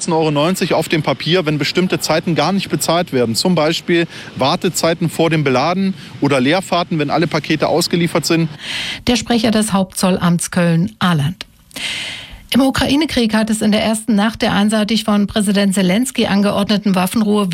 14,90 € auf dem Papier, wenn bestimmte Zeiten gar nicht bezahlt werden. Zum Beispiel Wartezeiten vor dem Beladen oder Leerfahrten, wenn alle Pakete ausgeliefert sind. Der Sprecher des Hauptzollamts Köln-Ahland. Im Ukraine-Krieg hat es in der ersten Nacht der einseitig von Präsident Selenskyj angeordneten Waffenruhe